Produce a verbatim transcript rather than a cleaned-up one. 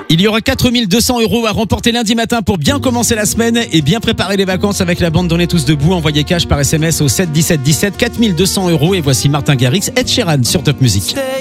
Il y aura quatre mille deux cents euros à remporter lundi matin pour bien commencer la semaine et bien préparer les vacances avec la bande Donnez tous debout. Envoyez cash par S M S au sept dix-sept dix-sept, quatre mille deux cents euros. Et voici Martin Garrix, Ed Sheeran sur Top Music.